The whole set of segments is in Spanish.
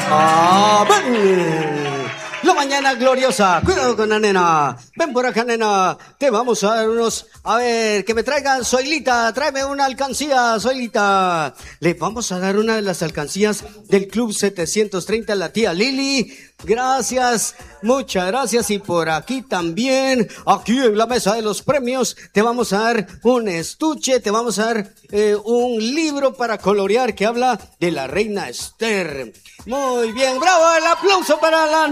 Amén. La mañana gloriosa. Cuidado con la nena. Ven por acá, nena. Te vamos a dar unos... A ver, que me traigan, Zoilita. Tráeme una alcancía, Zoilita. Le vamos a dar una de las alcancías del Club 730 a la tía Lili. Gracias, muchas gracias. Y por aquí también, aquí en la mesa de los premios, te vamos a dar un estuche, te vamos a dar un libro para colorear que habla de la reina Esther. Muy bien, bravo, el aplauso para la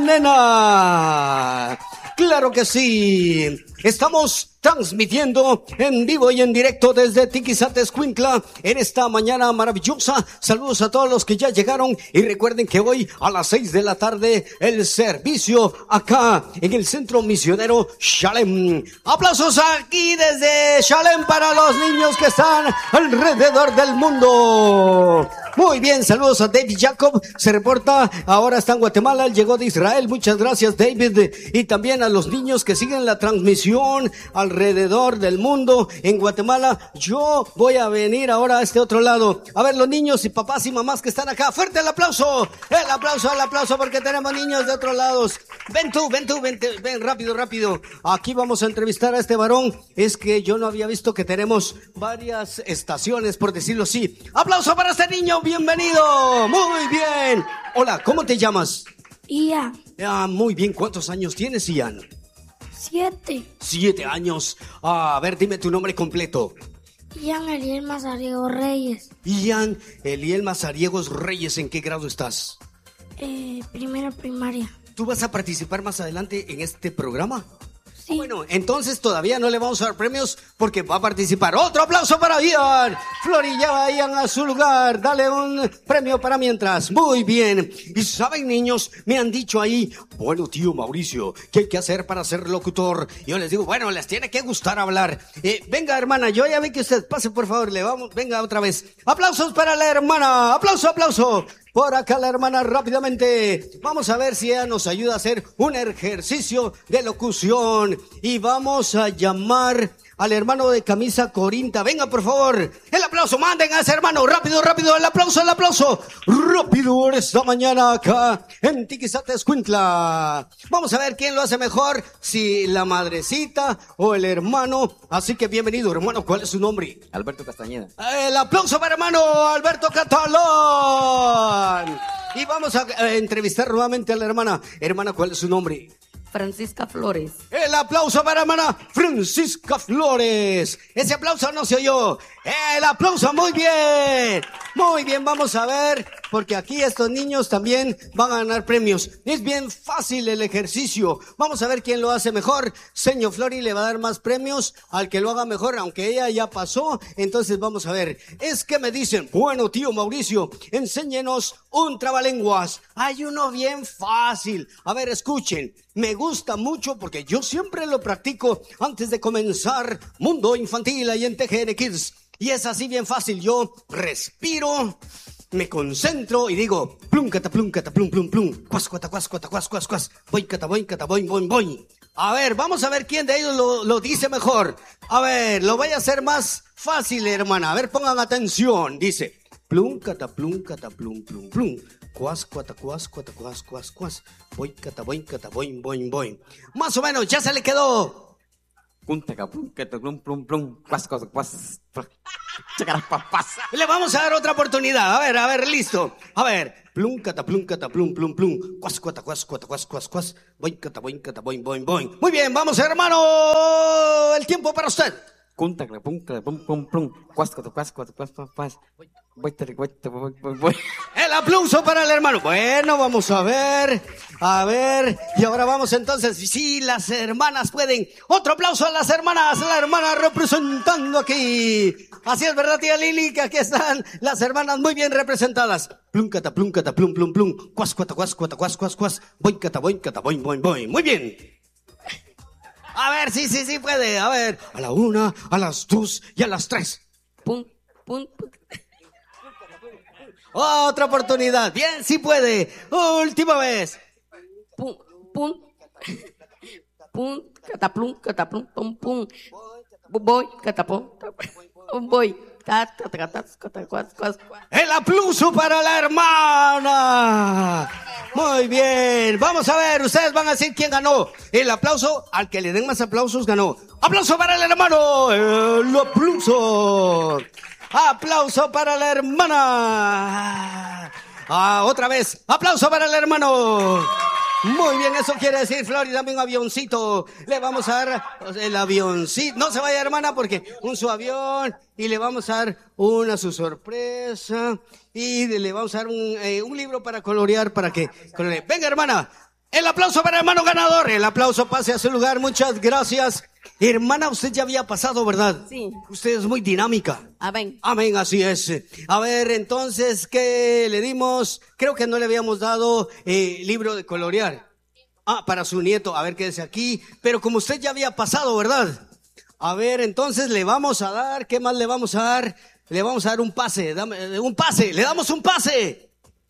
nena. Claro que sí. Estamos transmitiendo en vivo y en directo desde Tiquisate-Escuintla en esta mañana maravillosa. Saludos a todos los que ya llegaron y recuerden que hoy a las 6 de la tarde el servicio acá en el Centro Misionero Shalem. Aplausos aquí desde Shalem para los niños que están alrededor del mundo. Muy bien, saludos a David Jacob, se reporta, ahora está en Guatemala, él llegó de Israel, muchas gracias David, y también a los niños que siguen la transmisión alrededor del mundo en Guatemala. Yo voy a venir ahora a este otro lado, a ver los niños y papás y mamás que están acá, fuerte el aplauso, porque tenemos niños de otros lados. Ven tú, ven rápido, aquí vamos a entrevistar a este varón, es que yo no había visto que tenemos varias estaciones, por decirlo así. Aplauso para este niño. Bienvenido, muy bien. Hola, ¿cómo te llamas? Ian. Muy bien, ¿cuántos años tienes, Ian? 7. 7 años. A ver, dime tu nombre completo. Ian Eliel Mazariegos Reyes. Ian Eliel Mazariegos Reyes, ¿en qué grado estás? Primero primaria. ¿Tú vas a participar más adelante en este programa? Sí. Bueno, entonces todavía no le vamos a dar premios porque va a participar. ¡Otro aplauso para Ian! Flori, lleva a Ian a su lugar. Dale un premio para mientras. Muy bien. Y saben, niños, me han dicho ahí, bueno, tío Mauricio, ¿qué hay que hacer para ser locutor? Y yo les digo, bueno, les tiene que gustar hablar. Venga, hermana, yo ya vi que usted pase, por favor, venga otra vez. Aplausos para la hermana. Aplauso. Por acá la hermana rápidamente. Vamos a ver si ella nos ayuda a hacer un ejercicio de locución. Y vamos a llamar al hermano de camisa corinta. Venga, por favor. El aplauso, manden a ese hermano. Rápido. El aplauso. Rápido esta mañana acá en Tiquisate-Escuintla. Vamos a ver quién lo hace mejor. Si la madrecita o el hermano. Así que bienvenido, hermano. ¿Cuál es su nombre? Alberto Castañeda. El aplauso para hermano Alberto Catalán. Y vamos a entrevistar nuevamente a la hermana. Hermana, ¿cuál es su nombre? Francisca Flores. El aplauso para hermana Francisca Flores. Ese aplauso no se oyó. El aplauso, muy bien. Muy bien, vamos a ver, porque aquí estos niños también van a ganar premios. Es bien fácil el ejercicio. Vamos a ver quién lo hace mejor. Señor Flori le va a dar más premios al que lo haga mejor, aunque ella ya pasó. Entonces vamos a ver. Es que me dicen, bueno, tío Mauricio, enséñenos un trabalenguas. Hay uno bien fácil. A ver, escuchen. Me gusta mucho porque yo siempre lo practico antes de comenzar Mundo Infantil ahí en TGN Kids. Y es así bien fácil. Yo respiro, me concentro y digo plum, cata, plum, plum. Cuas, cuata, cuas, cuata, cuas, cuas, cuas. Voy, cata, boing. A ver, vamos a ver quién de ellos lo dice mejor. A ver, lo voy a hacer más fácil, hermana. A ver, pongan atención. Dice plum, cata, plum, plum. Cuas, cuata, cuas, cuata, cuas, cuas, cuas. Voy, cata, boing, boing. Más o menos, ya se le quedó. Le vamos a dar otra oportunidad. A ver, listo. A ver, plum, cata, plum. Cuas, cuata, cuas, cuas. Voy, cata, boing, boing. Muy bien, vamos, hermano. El tiempo para usted. El aplauso para el hermano. Bueno, vamos a ver. Y ahora vamos entonces. Si las hermanas pueden. Otro aplauso a las hermanas. La hermana representando aquí. Así es, ¿verdad, tía Lili? Que aquí están las hermanas muy bien representadas. Plum, cata, plum. Cuas, cuata, cuas. Voy, cata, boing, boing. Muy bien. A ver, sí puede. A ver, a la 1, a las 2 y a las 3. Pum. Otra oportunidad. Bien, sí puede. Última vez. Pum. Cataplum, pum. Voy, catapum. Voy. El aplauso para la hermana. Muy bien. Vamos a ver, ustedes van a decir quién ganó. El aplauso, al que le den más aplausos, ganó. ¡Aplauso para el hermano! El aplauso. ¡Aplauso para la hermana! Otra vez. ¡Aplauso para el hermano! Muy bien, eso quiere decir, Flor, y también un avioncito. Le vamos a dar el avioncito. No se vaya, hermana, porque su avión. Y le vamos a dar su sorpresa. Y le vamos a dar un libro para colorear, para que coloree. Venga, hermana. El aplauso para el hermano ganador. El aplauso pase a su lugar. Muchas gracias. Hermana, usted ya había pasado, ¿verdad? Sí. Usted es muy dinámica. Amén. Amén, así es. A ver, entonces, ¿qué le dimos? Creo que no le habíamos dado libro de colorear. Para su nieto. A ver, quédese aquí. Pero como usted ya había pasado, ¿verdad? A ver, entonces le vamos a dar, ¿qué más le vamos a dar? Le vamos a dar un pase. Un pase. Le damos un pase.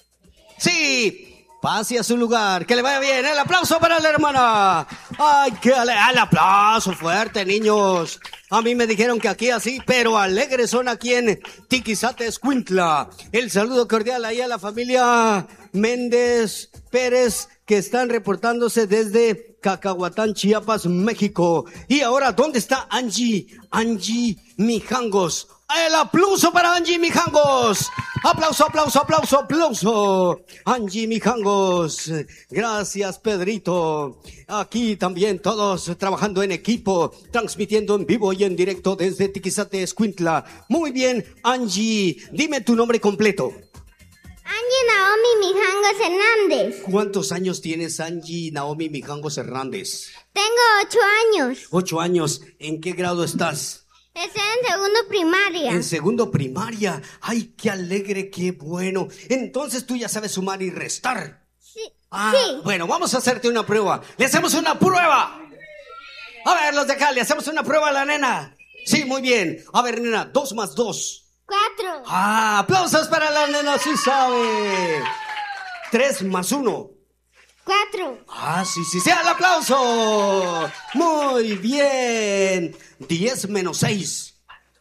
Sí. Pase a su lugar, que le vaya bien. El aplauso para la hermana. Ay, el aplauso fuerte, niños. A mí me dijeron que aquí así, pero alegres son aquí en Tiquizate, Escuintla. El saludo cordial ahí a la familia Méndez Pérez, que están reportándose desde Cacahuatán, Chiapas, México. Y ahora, ¿dónde está Angie? Angie Mijangos. El aplauso para Angie Mijangos. Aplauso, aplauso, aplauso, aplauso. Angie Mijangos. Gracias, Pedrito. Aquí también todos trabajando en equipo, transmitiendo en vivo y en directo desde Tiquizate, Escuintla. Muy bien, Angie. Dime tu nombre completo. Angie Naomi Mijangos Hernández. ¿Cuántos años tienes, Angie Naomi Mijangos Hernández? Tengo 8 años. 8 años. ¿En qué grado estás? Estoy en segundo primaria. En segundo primaria. Ay, qué alegre, qué bueno. Entonces tú ya sabes sumar y restar. Sí. Sí. Bueno, vamos a hacerte una prueba. ¡Le hacemos una prueba! A ver, los de acá, ¿le hacemos una prueba a la nena? Sí, muy bien. A ver, nena, 2 más 2. 4. Aplausos para la nena, sí sabe. 3 más 1. 4. Sí, ¡al aplauso! Muy bien. 10 menos 6.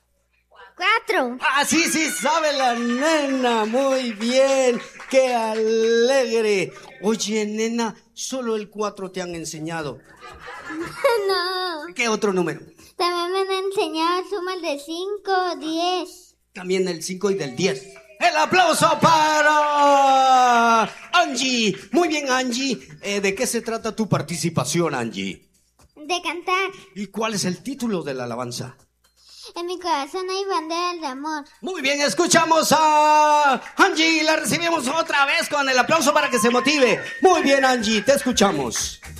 4. Sí, sabe la nena. Muy bien. ¡Qué alegre! Oye, nena, solo el 4 te han enseñado. No. ¿Qué otro número? También me han enseñado sumas de 5, 10. También del 5 y del 10. ¡El aplauso para Angie! Muy bien, Angie. ¿De qué se trata tu participación, Angie? De cantar. ¿Y cuál es el título de la alabanza? En mi corazón hay banderas de amor. Muy bien, escuchamos a Angie. La recibimos otra vez con el aplauso para que se motive. Muy bien, Angie, te escuchamos.